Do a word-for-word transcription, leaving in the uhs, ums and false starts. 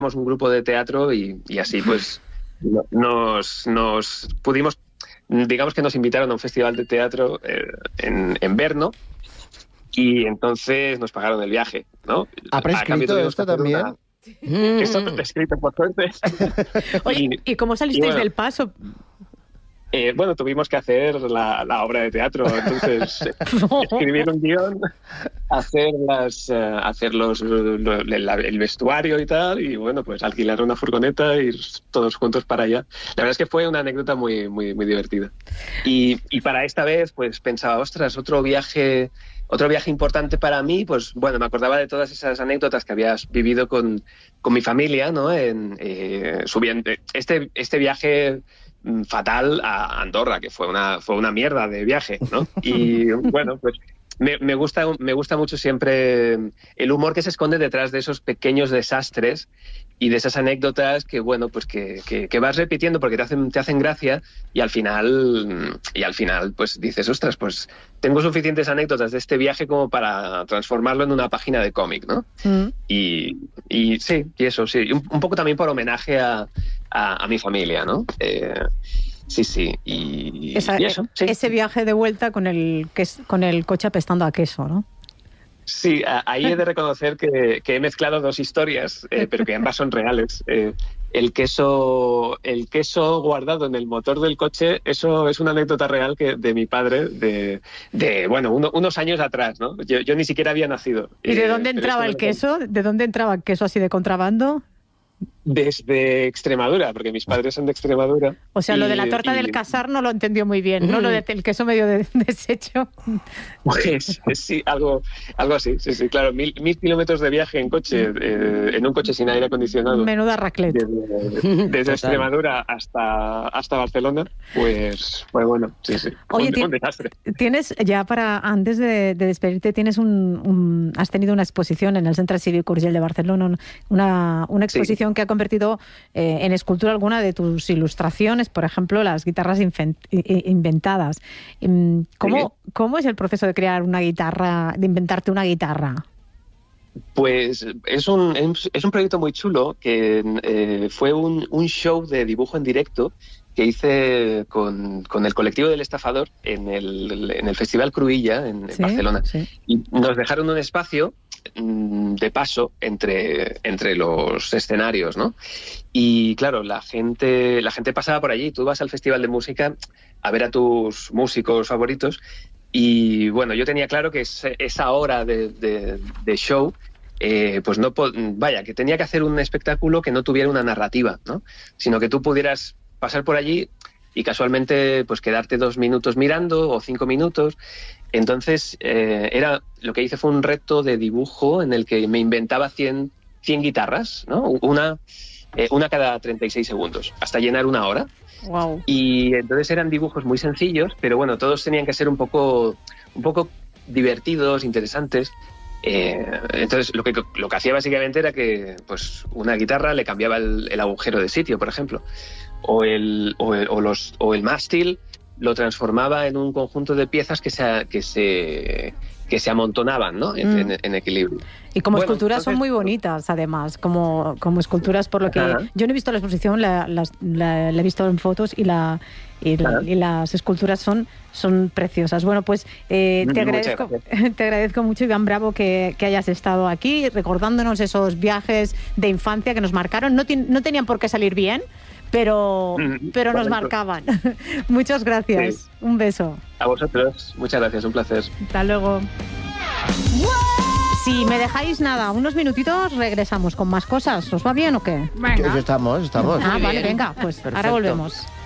un grupo de teatro y, y así pues no, nos, nos pudimos, digamos que nos invitaron a un festival de teatro eh, en, en Brno y entonces nos pagaron el viaje, ¿no? ¿Ha prescrito esto también? Una... Esto está prescrito, por suerte. Oye, ¿y, ¿y cómo salisteis y bueno, del paso? Eh, bueno, tuvimos que hacer la, la obra de teatro, entonces escribir un guión, hacer, las, uh, hacer los, lo, la, el vestuario y tal, y bueno, pues alquilar una furgoneta y ir todos juntos para allá. La verdad es que fue una anécdota muy, muy, muy divertida. Y, y para esta vez, pues pensaba, ostras, otro viaje... Otro viaje importante para mí, pues bueno, me acordaba de todas esas anécdotas que habías vivido con, con mi familia, ¿no? En, eh, subiendo este, este viaje fatal a Andorra, que fue una, fue una mierda de viaje, ¿no? Y bueno, pues me, me, gusta, me gusta mucho siempre el humor que se esconde detrás de esos pequeños desastres y de esas anécdotas que, bueno, pues que, que, que vas repitiendo porque te hacen, te hacen gracia y al final, y al final, pues dices, ostras, pues tengo suficientes anécdotas de este viaje como para transformarlo en una página de cómic, ¿no? Mm. Y, y sí, y eso, sí. Un, un poco también por homenaje a, a, a mi familia, ¿no? Eh, sí, sí. Y, Esa, y eso, sí. Ese viaje de vuelta con el, con el coche apestando a queso, ¿no? Sí, ahí he de reconocer que, que he mezclado dos historias, eh, pero que ambas son reales. Eh, el queso, el queso guardado en el motor del coche, eso es una anécdota real que de mi padre, de, de bueno, uno, unos años atrás, ¿no? Yo, yo ni siquiera había nacido. ¿Y de dónde eh, entraba el queso? ¿De dónde entraba el queso así de contrabando? Desde Extremadura, porque mis padres son de Extremadura. O sea, y, lo de la torta y... del casar no lo entendió muy bien, ¿no? Mm. Lo del queso medio de, deshecho. Pues sí, algo, algo así, sí, sí, claro. Mil, mil kilómetros de viaje en coche, eh, en un coche sin aire acondicionado. Menuda raclette. Desde, desde Extremadura hasta, hasta Barcelona, pues, pues bueno, sí, sí. Oye, un, ti- un desastre. Tienes, ya para, antes de, de despedirte, tienes un, un, has tenido una exposición en el Centre Cívic Urgell de Barcelona, una, una exposición sí. que ha convertido eh, en escultura alguna de tus ilustraciones, por ejemplo, las guitarras infent- inventadas. ¿Cómo, sí. ¿Cómo es el proceso de crear una guitarra, de inventarte una guitarra? Pues es un, es un proyecto muy chulo que eh, fue un, un show de dibujo en directo que hice con, con el colectivo del Estafador en el, en el Festival Cruïlla en, en ¿Sí? Barcelona. Sí. Y nos dejaron un espacio de paso entre, entre los escenarios, ¿no? Y claro, la gente, la gente pasaba por allí. Tú vas al festival de música a ver a tus músicos favoritos y bueno, yo tenía claro que esa hora de, de, de show eh, pues no, vaya, que tenía que hacer un espectáculo que no tuviera una narrativa, ¿no? Sino que tú pudieras pasar por allí y casualmente pues quedarte dos minutos mirando o cinco minutos. Entonces eh, era lo que hice fue un reto de dibujo en el que me inventaba cien, cien guitarras, ¿no? Una, eh, una cada treinta y seis segundos, hasta llenar una hora. Wow. Y entonces eran dibujos muy sencillos, pero bueno, todos tenían que ser un poco, un poco divertidos, interesantes. Eh, entonces lo que, lo que hacía básicamente era que pues una guitarra le cambiaba el, el agujero de sitio, por ejemplo, o el, o el, o los, o el mástil lo transformaba en un conjunto de piezas que se, que se, que se amontonaban, ¿no? en, mm. en, en equilibrio. Y como bueno, esculturas entonces, son muy bonitas, además, como, como esculturas, por lo que... Ajá. Yo no he visto la exposición, la, la, la, la he visto en fotos y, la, y, la, y las esculturas son, son preciosas. Bueno, pues eh, te, agradezco, te agradezco mucho, Iván Bravo, que, que hayas estado aquí recordándonos esos viajes de infancia que nos marcaron. No, ti, no tenían por qué salir bien, pero, mm, pero nos marcaban. Muchas gracias. Sí. Un beso. A vosotros. Muchas gracias. Un placer. Hasta luego. Si me dejáis nada, unos minutitos, regresamos con más cosas. ¿Os va bien o qué? Venga. Estamos, estamos. Ah, vale, venga, pues Perfecto. Ahora volvemos.